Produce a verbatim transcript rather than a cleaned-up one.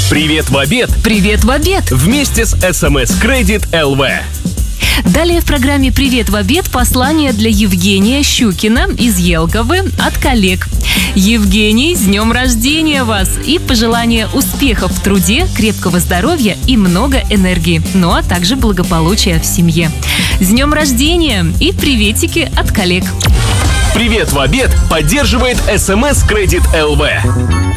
Привет в обед! Привет в обед! Вместе с эс эм эс Credit эл ви. Далее в программе «Привет в обед» послание для Евгения Щукина из Елговы от коллег. Евгений, с днем рождения вас! И пожелания успехов в труде, крепкого здоровья и много энергии. Ну а также благополучия в семье. С днем рождения и приветики от коллег. Привет в обед поддерживает эс эм эс Credit эл ви.